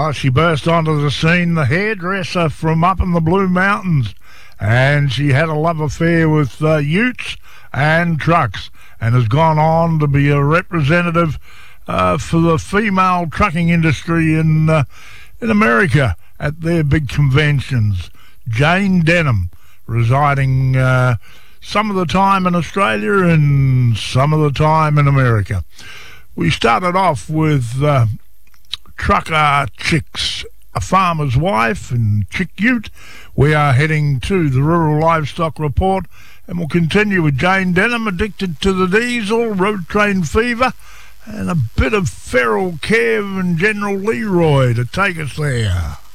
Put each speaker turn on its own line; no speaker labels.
Well, she burst onto the scene, the hairdresser from up in the Blue Mountains, and she had a love affair with utes and trucks, and has gone on to be a representative for the female trucking industry in America at their big conventions. Jane Denham, residing some of the time in Australia and some of the time in America. We started off with Trucker Chicks, A Farmer's Wife, and Chick Ute. We are heading to the Rural Livestock Report, and we'll continue with Jane Denham, Addicted to the Diesel, Road Train Fever, and a bit of Feral Kev and General Leroy to take us there.